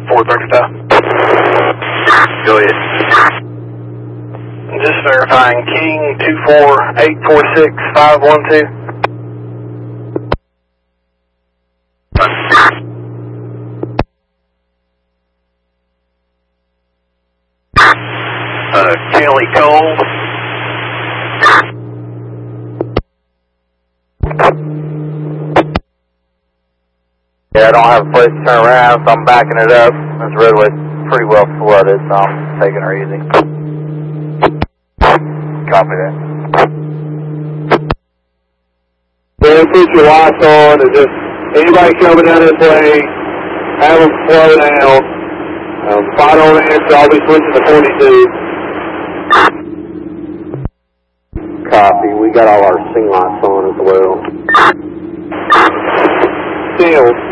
435. Go ahead. Just verifying King 24846-512. Kelly Cole. Yeah, I don't have a place to turn around, so I'm backing it up. This roadway's pretty well flooded, so I'm taking her easy. Copy that. We'll put your lights on and just anybody coming down this way, have them slow down. Fight on answer, I'll be switching to 42. Copy, we got all our sing lights on as well. Still.